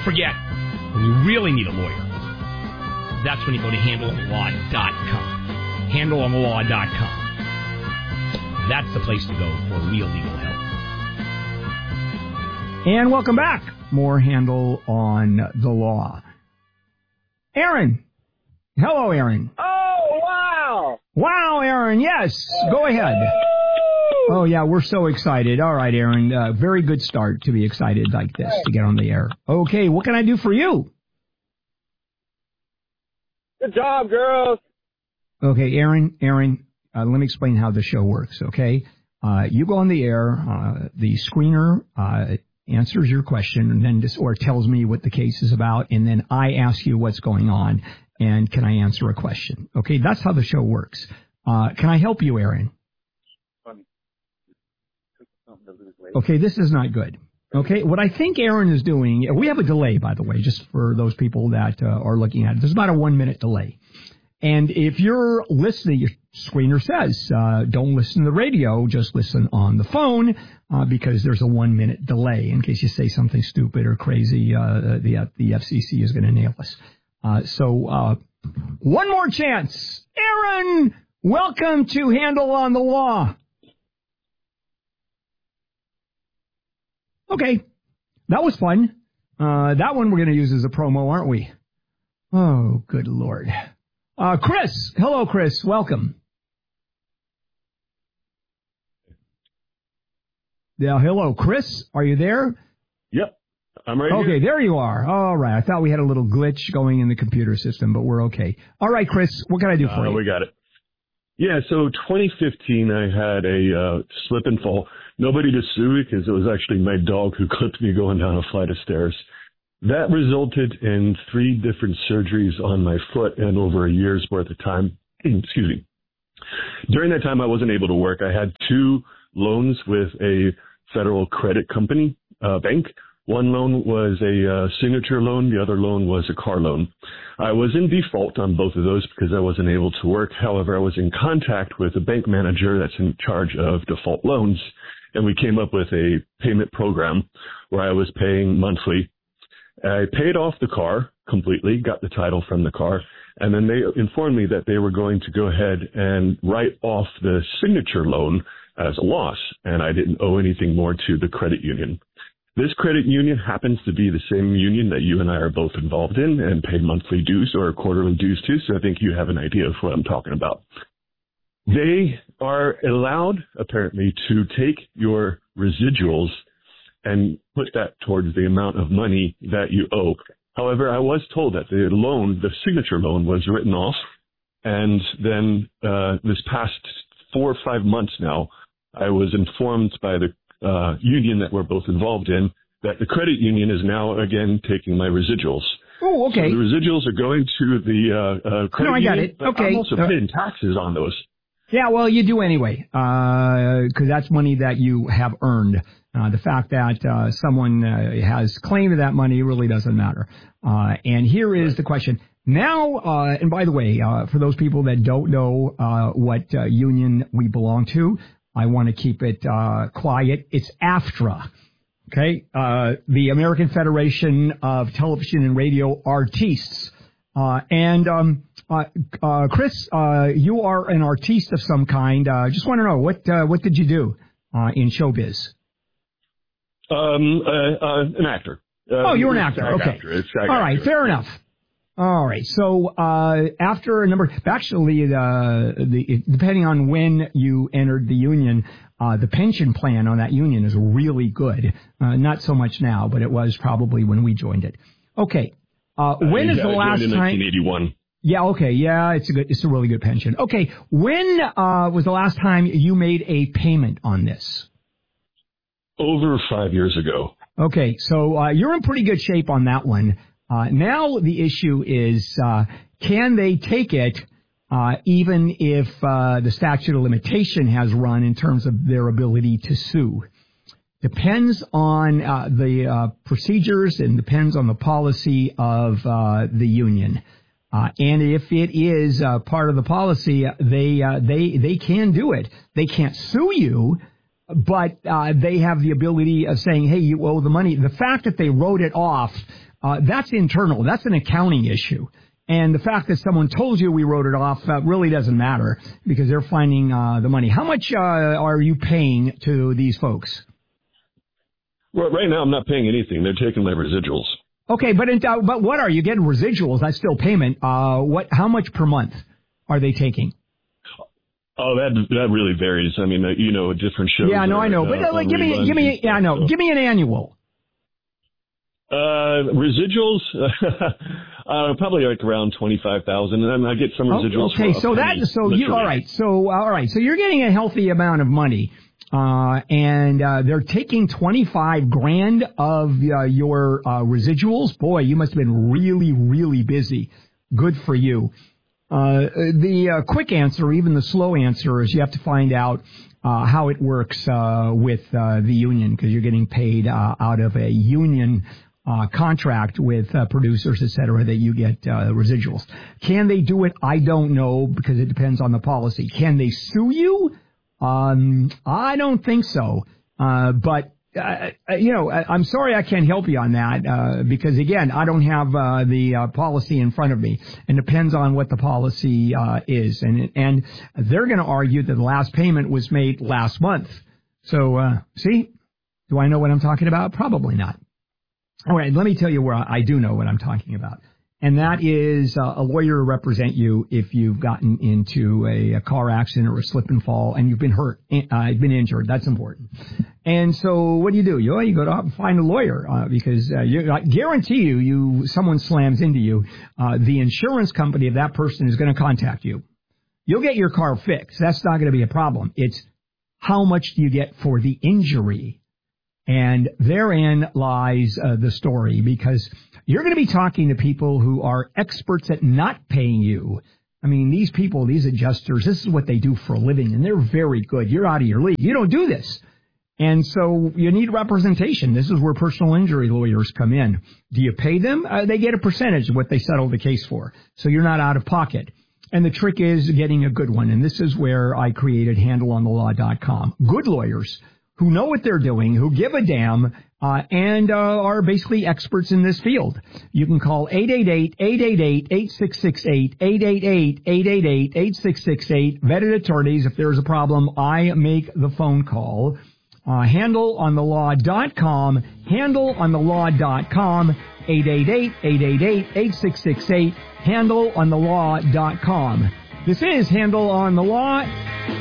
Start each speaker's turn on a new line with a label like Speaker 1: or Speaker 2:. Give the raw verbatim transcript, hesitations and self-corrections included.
Speaker 1: forget, when you really need a lawyer, that's when you go to handle on the law dot com. handle on the law dot com. That's the place to go for real legal help. And welcome back. More Handle on the Law. Aaron. Hello, Aaron.
Speaker 2: Oh, wow.
Speaker 1: Wow, Aaron. Yes. Go ahead. Oh, yeah, we're so excited. All right, Aaron. Uh, very good start to be excited like this, to get on the air. Okay, what can I do for you?
Speaker 2: Good job, girls.
Speaker 1: Okay, Aaron, Aaron, uh, let me explain how the show works, okay? Uh, you go on the air, uh, the screener uh, answers your question, and then just, or tells me what the case is about, and then I ask you what's going on, and can I answer a question? Okay, that's how the show works. Uh, can I help you, Aaron? Okay, this is not good. Okay, what I think Aaron is doing, we have a delay, by the way, just for those people that uh, are looking at it. There's about a one-minute delay. And if you're listening, your screener says, uh, don't listen to the radio, just listen on the phone, uh, because there's a one-minute delay. In case you say something stupid or crazy, uh, the, the F C C is going to nail us. Uh, so uh, one more chance. Aaron, welcome to Handle on the Law. Okay, that was fun. Uh, that one we're going to use as a promo, aren't we? Oh, good Lord. Uh, Chris. Hello, Chris. Welcome. Yeah, hello, Chris. Are you there?
Speaker 3: Yep, I'm right
Speaker 1: Okay,
Speaker 3: here.
Speaker 1: there you are. All right. I thought we had a little glitch going in the computer system, but we're okay. All right, Chris, what can I do for
Speaker 3: uh,
Speaker 1: you?
Speaker 3: We got it. Yeah, so twenty fifteen, I had a uh, slip and fall. Nobody to sue because it was actually my dog who clipped me going down a flight of stairs. That resulted in three different surgeries on my foot and over a year's worth of time. Excuse me. During that time, I wasn't able to work. I had two loans with a federal credit company, uh, bank. One loan was a uh, signature loan. The other loan was a car loan. I was in default on both of those because I wasn't able to work. However, I was in contact with a bank manager that's in charge of default loans, and we came up with a payment program where I was paying monthly. I paid off the car completely, got the title from the car, and then they informed me that they were going to go ahead and write off the signature loan as a loss, and I didn't owe anything more to the credit union. This credit union happens to be the same union that you and I are both involved in and pay monthly dues or quarterly dues to, so I think you have an idea of what I'm talking about. They are allowed, apparently, to take your residuals and put that towards the amount of money that you owe. However, I was told that the loan, the signature loan, was written off, and then uh, this past four or five months now, I was informed by the uh, union that we're both involved in that the credit union is now again taking my residuals.
Speaker 1: Oh, okay.
Speaker 3: So the residuals are going to the uh, uh, credit
Speaker 1: No, I got
Speaker 3: union,
Speaker 1: it.
Speaker 3: but
Speaker 1: Okay.
Speaker 3: I'm also
Speaker 1: Uh,
Speaker 3: paying taxes on those.
Speaker 1: Yeah, well, you do anyway, because that's money that you have earned. Uh, the fact that uh, someone uh, has claim to that money really doesn't matter. Uh, and here is the question. Now, uh, and by the way, uh, for those people that don't know uh, what uh, union we belong to, I want to keep it uh, quiet. It's AFTRA, okay? Uh, the American Federation of Television and Radio Artistes. Uh, and um, uh, uh, Chris, uh, you are an artiste of some kind. Uh, just want to know, what uh, what did you do uh, in showbiz?
Speaker 3: Um, uh, uh, an actor. Uh,
Speaker 1: Oh, you're an actor. Okay.
Speaker 3: Actor. It's SAG
Speaker 1: All right.
Speaker 3: actor.
Speaker 1: Fair enough. All right. So uh, after a number, actually, uh, the depending on when you entered the union, uh, the pension plan on that union is really good. Uh, not so much now, but it was probably when we joined it. Okay. Uh, when
Speaker 3: uh,
Speaker 1: is
Speaker 3: yeah,
Speaker 1: the
Speaker 3: I
Speaker 1: last
Speaker 3: joined in
Speaker 1: time?
Speaker 3: nineteen eighty-one.
Speaker 1: Yeah. Okay. Yeah. It's a good. It's a really good pension. Okay. When uh, was the last time you made a payment on this?
Speaker 3: Over five years ago.
Speaker 1: Okay, so uh, you're in pretty good shape on that one. Uh, now the issue is, uh, can they take it uh, even if uh, the statute of limitation has run in terms of their ability to sue? Depends on uh, the uh, procedures and depends on the policy of uh, the union. Uh, and if it is uh, part of the policy, they uh, they they can do it. They can't sue you. But uh, they have the ability of saying, hey, you owe the money. The fact that they wrote it off uh, that's internal. That's an accounting issue. And the fact that someone told you we wrote it off uh, really doesn't matter because they're finding uh, the money. How much uh, are you paying to these folks?
Speaker 3: Well, right now I'm not paying anything. They're taking my residuals.
Speaker 1: Okay, but in, uh, but what are you getting residuals? That's still payment. Uh, what? How much per month are they taking?
Speaker 3: Oh, that that really varies. I mean, uh, you know, different shows.
Speaker 1: Yeah, no,
Speaker 3: are,
Speaker 1: I know.
Speaker 3: Uh,
Speaker 1: but uh, like, give me, give me, yeah, I know.
Speaker 3: So.
Speaker 1: Give me an annual.
Speaker 3: Uh, residuals, uh, probably like around twenty-five thousand, and then I get some residuals.
Speaker 1: Oh, okay,
Speaker 3: for
Speaker 1: so that,
Speaker 3: penny,
Speaker 1: so
Speaker 3: literally.
Speaker 1: you, all right, so all right, so you're getting a healthy amount of money, uh, and uh, they're taking twenty-five grand of uh, your uh, residuals. Boy, you must have been really, really busy. Good for you. Uh, the uh, quick answer, even the slow answer, is you have to find out uh, how it works uh, with uh, the union because you're getting paid uh, out of a union uh, contract with uh, producers, et cetera, that you get uh, residuals. Can they do it? I don't know because it depends on the policy. Can they sue you? Um, I don't think so. Uh, but Uh, you know, I'm sorry I can't help you on that uh, because, again, I don't have uh, the uh, policy in front of me. And it depends on what the policy uh, is. And and they're going to argue that the last payment was made last month. So, uh, see, do I know what I'm talking about? Probably not. All right, let me tell you where I do know what I'm talking about. And that is uh, a lawyer to represent you if you've gotten into a, a car accident or a slip and fall and you've been hurt, uh, been injured. That's important. And so what do you do? You, you go out and find a lawyer uh, because uh, you, I guarantee you, you someone slams into you, uh, the insurance company of that person is going to contact you. You'll get your car fixed. That's not going to be a problem. It's how much do you get for the injury? And therein lies uh, the story because you're going to be talking to people who are experts at not paying you. I mean, these people, these adjusters, this is what they do for a living, and they're very good. You're out of your league. You don't do this. And so you need representation. This is where personal injury lawyers come in. Do you pay them? Uh, they get a percentage of what they settle the case for. So you're not out of pocket. And the trick is getting a good one. And this is where I created handle on the law dot com. Good lawyers who know what they're doing, who give a damn, uh, and uh, are basically experts in this field. You can call eight eight eight, eight eight eight, eight six six eight, eight eight eight, eight eight eight, eight six six eight. Vetted attorneys, if there's a problem, I make the phone call. Uh, handle on the law dot com, handle on the law dot com, eight eight eight, eight eight eight, eight six six eight, handle on the law dot com. This is Handle on the Law.